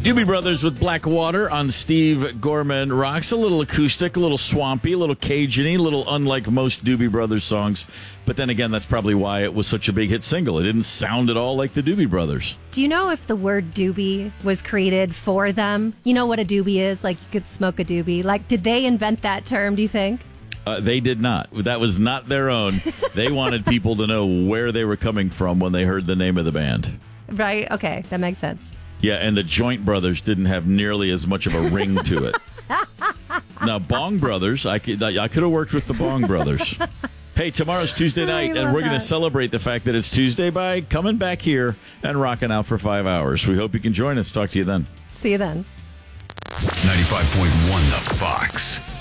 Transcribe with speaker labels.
Speaker 1: Doobie Brothers with Black Water on Steve Gorman Rocks. A little acoustic, a little swampy, a little Cajun-y, a little unlike most Doobie Brothers songs. But then again, that's probably why it was such a big hit single. It didn't sound at all like the Doobie Brothers.
Speaker 2: Do you know if the word doobie was created for them? You know what a doobie is? Like, you could smoke a doobie. Like, did they invent that term, do you think?
Speaker 1: They did not. That was not their own. They wanted people to know where they were coming from when they heard the name of the band.
Speaker 2: Right? Okay, that makes sense.
Speaker 1: Yeah, and the Joint Brothers didn't have nearly as much of a ring to it. Now, Bong Brothers, I could have worked with the Bong Brothers. Hey, tomorrow's Tuesday night, and we're going to celebrate the fact that it's Tuesday by coming back here and rocking out for 5 hours. We hope you can join us. Talk to you then.
Speaker 2: See you then.
Speaker 3: 95.1 The Fox.